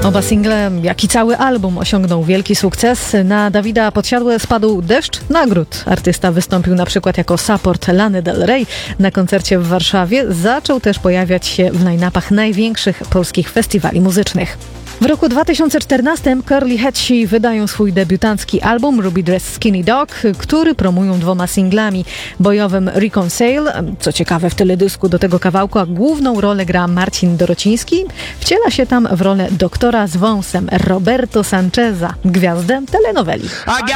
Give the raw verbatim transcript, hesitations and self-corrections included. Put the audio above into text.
Oba single, jak i cały album osiągnął wielki sukces. Na Dawida Podsiadłe spadł deszcz nagród. Artysta wystąpił na przykład jako support Lany Del Rey na koncercie w Warszawie. Zaczął też pojawiać się w line-upach największych polskich festiwali muzycznych. W roku dwa tysiące czternastym Curly Hatsi wydają swój debiutancki album Ruby Dress Skinny Dog, który promują dwoma singlami, bojowym Reconcile. Co ciekawe, w teledysku do tego kawałka główną rolę gra Marcin Dorociński. Wciela się tam w rolę doktora z wąsem Roberto Sancheza, gwiazdę telenoweli.